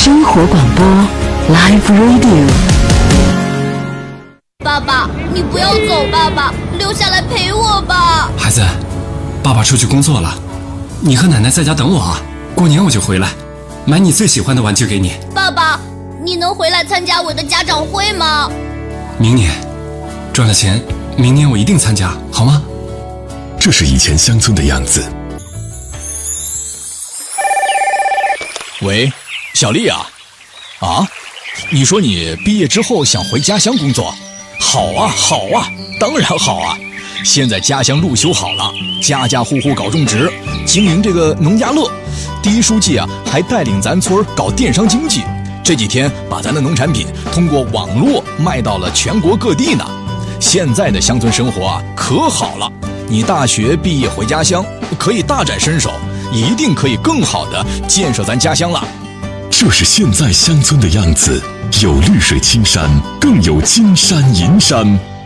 生活广播 Live Radio。 爸爸，你不要走，爸爸，留下来陪我吧。 孩子，爸爸出去工作了，你和奶奶在家等我啊。过年我就回来，买你最喜欢的玩具给你。 爸爸，你能回来参加我的家长会吗？ 明年赚了钱，明年我一定参加，好吗？ 这是以前乡村的样子。 喂，小丽啊，你说你毕业之后想回家乡工作？好啊，当然好啊！现在家乡路修好了，家家户户搞种植，经营这个农家乐。第一书记啊，还带领咱村搞电商经济，这几天把咱的农产品通过网络卖到了全国各地呢。现在的乡村生活啊，可好了！你大学毕业回家乡，可以大展身手，一定可以更好的建设咱家乡了。 这是现在乡村的样子，有绿水青山，更有金山银山。